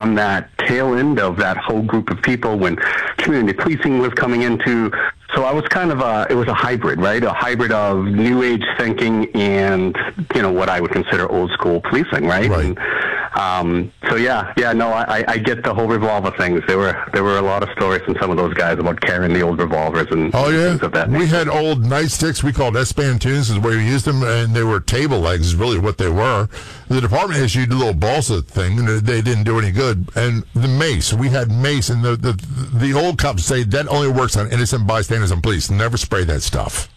on that tail end of that whole group of people when community policing was coming into. So I was kind of it was a hybrid, right? A hybrid of new age thinking and, what I would consider old school policing, right? Right. And, I get the whole revolver things. There were a lot of stories from some of those guys about carrying the old revolvers and things of that nature. We had old nightsticks. We called S-band tunes is where we used them, and they were table legs is really what they were. The department issued a little balsa thing, and they didn't do any good. And the mace, we had mace, and the old cops say that only works on innocent bystanders and police. Never spray that stuff.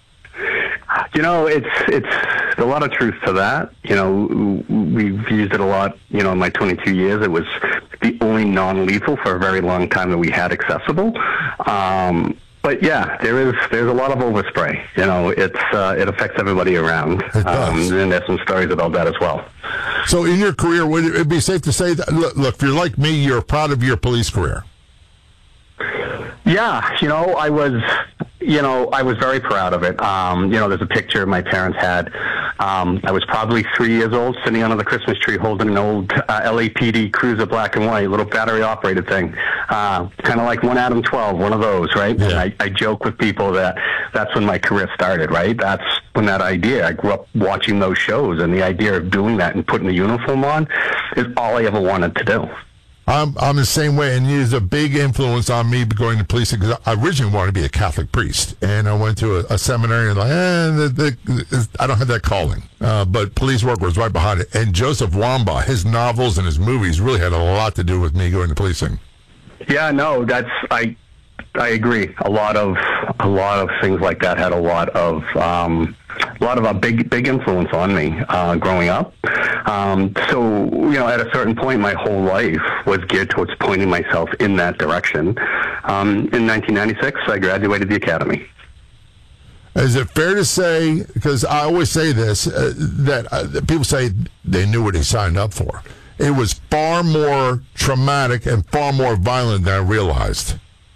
It's a lot of truth to that. We've used it a lot, in my 22 years. It was the only non-lethal for a very long time that we had accessible. But yeah, there's a lot of overspray. It affects everybody around. It does. And there's some stories about that as well. So in your career, would it be safe to say that, look, if you're like me, you're proud of your police career? Yeah, I was very proud of it. There's a picture my parents had. I was probably 3 years old, sitting under the Christmas tree holding an old LAPD Cruiser black and white, little battery-operated thing. Kind of like one Adam 12, one of those, right? Yeah. And I joke with people that that's when my career started, right? That's when that idea, I grew up watching those shows, and the idea of doing that and putting the uniform on is all I ever wanted to do. I'm the same way, and he's a big influence on me going to policing because I originally wanted to be a Catholic priest, and I went to a seminary and I don't have that calling. But police work was right behind it. And Joseph Wambaugh, his novels and his movies really had a lot to do with me going to policing. Yeah, no, I agree. A lot of things like that had a lot of a big influence on me growing up. So at a certain point, my whole life was geared towards pointing myself in that direction. In 1996, I graduated the academy. Is it fair to say, because I always say this, that people say they knew what they signed up for? It was far more traumatic and far more violent than I realized.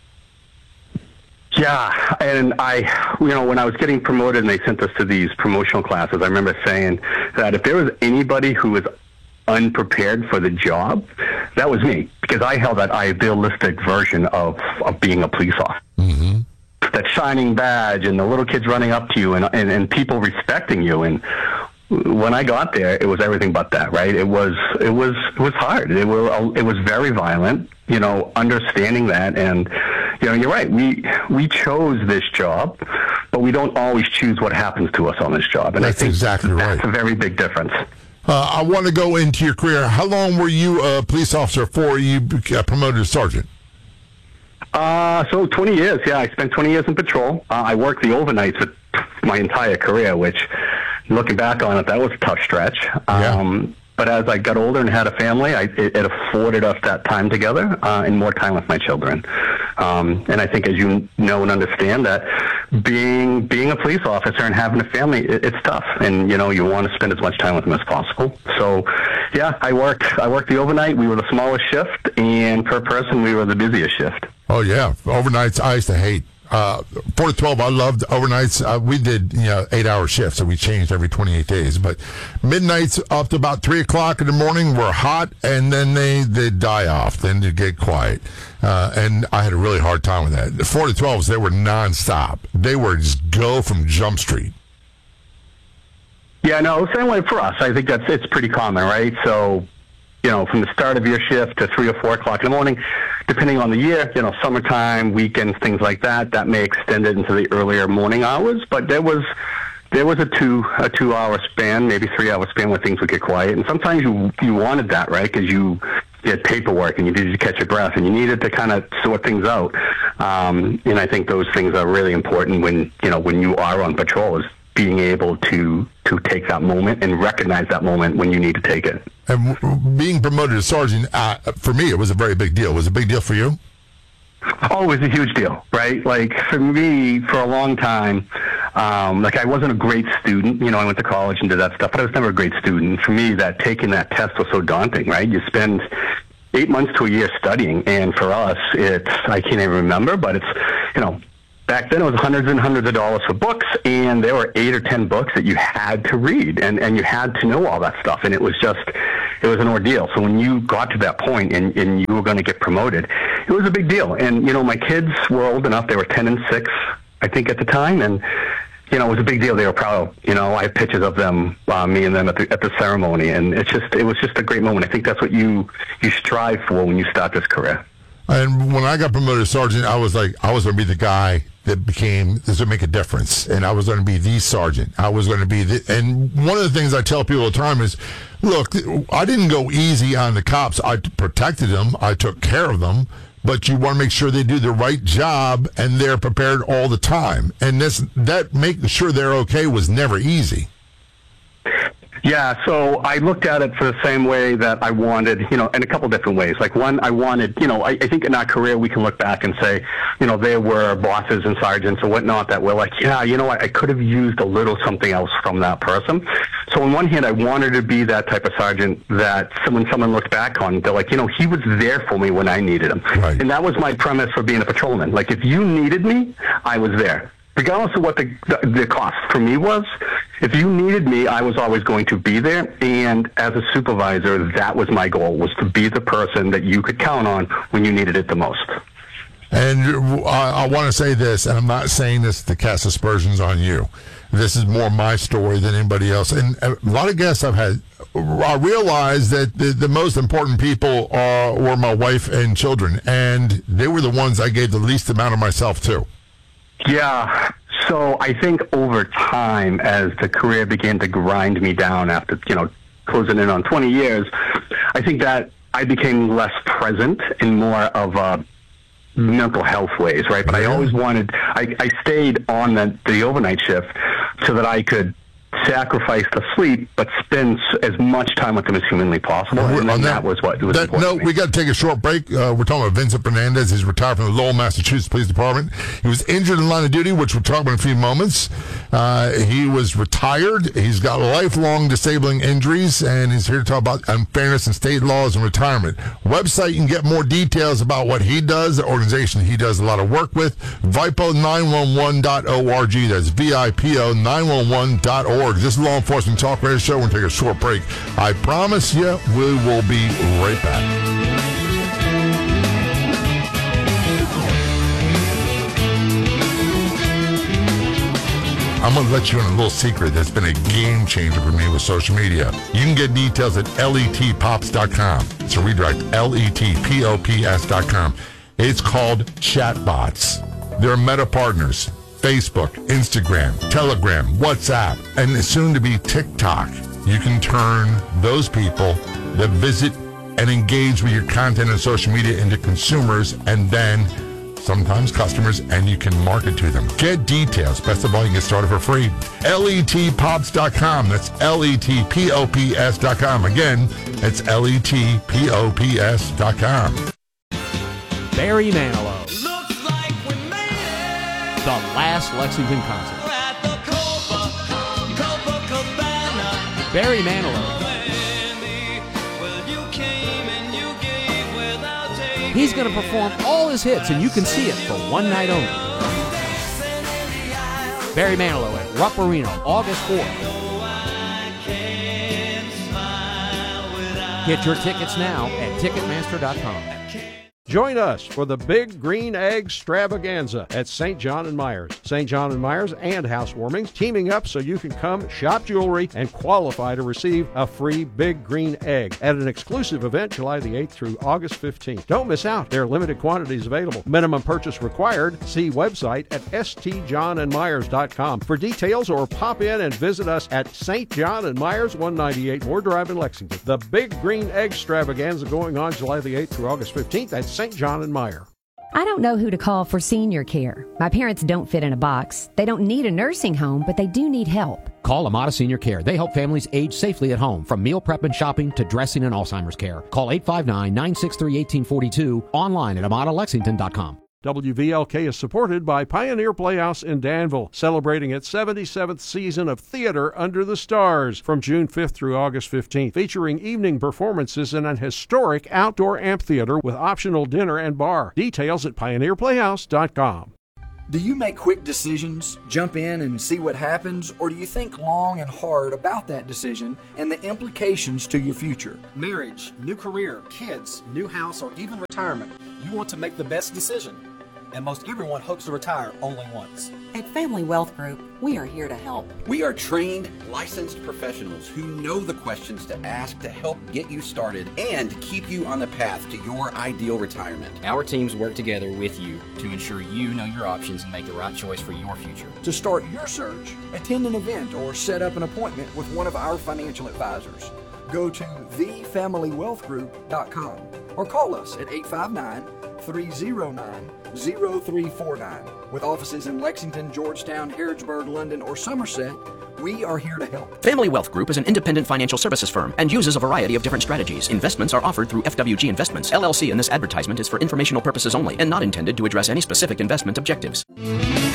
Yeah, and when I was getting promoted and they sent us to these promotional classes, I remember saying that if there was anybody who was unprepared for the job, that was me, because I held that idealistic version of being a police officer. Mm-hmm. That shining badge and the little kids running up to you and people respecting you. And when I got there, it was everything but that, right? It was hard. It was very violent, understanding that. And, you're right. We chose this job, but we don't always choose what happens to us on this job. And that's I think exactly right. That's a very big difference. I want to go into your career. How long were you a police officer before you got promoted to sergeant? So 20 years. Yeah, I spent 20 years in patrol. I worked the overnights my entire career, which, looking back on it, that was a tough stretch. Yeah. But as I got older and had a family, it afforded us that time together and more time with my children. And I think, as you know and understand, that being a police officer and having a family, it's tough. And, you want to spend as much time with them as possible. So, yeah, I worked the overnight. We were the smallest shift, and per person, we were the busiest shift. Oh, yeah. Overnights, I used to hate. 4 to 12, I loved overnights. We did 8-hour shifts, so we changed every 28 days. But midnights up to about 3 o'clock in the morning were hot, and then they die off. Then you get quiet. And I had a really hard time with that. The 4 to 12s, they were nonstop. They were just go from Jump Street. Yeah, no, same way for us. I think it's pretty common, right? So, from the start of your shift to 3 or 4 o'clock in the morning, depending on the year, summertime, weekends, things like that, that may extend it into the earlier morning hours. But there was a 2 hour span, maybe 3 hour span where things would get quiet. And sometimes you wanted that, right? Because you had paperwork and you needed to catch your breath and you needed to kind of sort things out. And I think those things are really important when you are on patrol, is being able to take that moment and recognize that moment when you need to take it. And being promoted to sergeant, for me, it was a very big deal. Was it a big deal for you? Oh, it was a huge deal, right? Like, for me, for a long time, I wasn't a great student. I went to college and did that stuff, but I was never a great student. For me, taking that test was so daunting, right? You spend 8 months to a year studying, and for us, I can't even remember, but it's, back then it was hundreds and hundreds of dollars for books, and there were 8 or 10 books that you had to read, and you had to know all that stuff. And it was just, an ordeal. So when you got to that point and you were going to get promoted, it was a big deal. And, my kids were old enough. They were 10 and 6, I think, at the time. And, it was a big deal. They were proud. I have pictures of them, me and them at the ceremony. And it was just a great moment. I think that's what you strive for when you start this career. And when I got promoted to sergeant, I was like, I was going to be the guy that this would make a difference. And I was going to be the sergeant. I was going to be and one of the things I tell people all the time is, look, I didn't go easy on the cops. I protected them. I took care of them. But you want to make sure they do the right job and they're prepared all the time. And that making sure they're okay was never easy. Yeah, so I looked at it for the same way that I wanted, in a couple different ways. Like one, I wanted, I think in our career we can look back and say, there were bosses and sergeants and whatnot that were like, yeah, I could have used a little something else from that person. So on one hand, I wanted to be that type of sergeant that when someone looked back on, they're like, he was there for me when I needed him. Right. And that was my premise for being a patrolman. Like, if you needed me, I was there. Regardless of what the cost for me was, if you needed me, I was always going to be there. And as a supervisor, that was my goal, was to be the person that you could count on when you needed it the most. And I want to say this, and I'm not saying this to cast aspersions on you. This is more my story than anybody else. And a lot of guests I've had, I realized that the most important people were my wife and children. And they were the ones I gave the least amount of myself to. Yeah. So I think over time, as the career began to grind me down after, closing in on 20 years, I think that I became less present in more of a mental health ways, right? But I always wanted, I stayed on the overnight shift so that I could sacrifice the sleep, but spend as much time with them as humanly possible. And that was what was important. No, we got to take a short break. We're talking about Vincent Fernandez. He's retired from the Lowell, Massachusetts Police Department. He was injured in line of duty, which we'll talk about in a few moments. He was retired. He's got lifelong disabling injuries, and he's here to talk about unfairness in state laws and retirement. Website, you can get more details about what he does, the organization he does a lot of work with, VIPO911.org. That's VIPO911.org. This is Law Enforcement Talk Radio Show. We're going to take a short break. I promise you, we will be right back. I'm going to let you in a little secret that's been a game changer for me with social media. You can get details at letpops.com. It's a redirect, letpops.com. It's called Chatbots. They're Meta partners. Facebook, Instagram, Telegram, WhatsApp, and soon to be TikTok. You can turn those people that visit and engage with your content on social media into consumers and then sometimes customers, and you can market to them. Get details. Best of all, you can get started for free. letpops.com. That's letpops.com. Again, it's letpops.com. Barry Manilow. The last Lexington concert. Barry Manilow. He's going to perform all his hits, and you can see it for one night only. Barry Manilow at Rupp Arena, August 4th. Get your tickets now at Ticketmaster.com. Join us for the Big Green Egg Extravaganza at St. John & Myers. St. John & Myers and Housewarmings teaming up so you can come shop jewelry and qualify to receive a free Big Green Egg at an exclusive event July the 8th through August 15th. Don't miss out. There are limited quantities available. Minimum purchase required. See website at stjohnandmyers.com for details, or pop in and visit us at St. John & Myers, 198 Moore Drive in Lexington. The Big Green Egg Extravaganza going on July the 8th through August 15th at St. John & Meyer. I don't know who to call for senior care. My parents don't fit in a box. They don't need a nursing home, but they do need help. Call Amada Senior Care. They help families age safely at home, from meal prep and shopping to dressing and Alzheimer's care. Call 859-963-1842, online at AmadaLexington.com. WVLK is supported by Pioneer Playhouse in Danville, celebrating its 77th season of Theater Under the Stars from June 5th through August 15th, featuring evening performances in an historic outdoor amphitheater with optional dinner and bar. Details at pioneerplayhouse.com. Do you make quick decisions, jump in and see what happens, or do you think long and hard about that decision and the implications to your future? Marriage, new career, kids, new house, or even retirement. You want to make the best decision. And most everyone hopes to retire only once. At Family Wealth Group, we are here to help. We are trained, licensed professionals who know the questions to ask to help get you started and keep you on the path to your ideal retirement. Our teams work together with you to ensure you know your options and make the right choice for your future. To start your search, attend an event or set up an appointment with one of our financial advisors. Go to thefamilywealthgroup.com or call us at 859-309-0349. With offices in Lexington, Georgetown, Harrodsburg, London, or Somerset, we are here to help. Family Wealth Group is an independent financial services firm and uses a variety of different strategies. Investments are offered through FWG Investments, LLC, and this advertisement is for informational purposes only and not intended to address any specific investment objectives.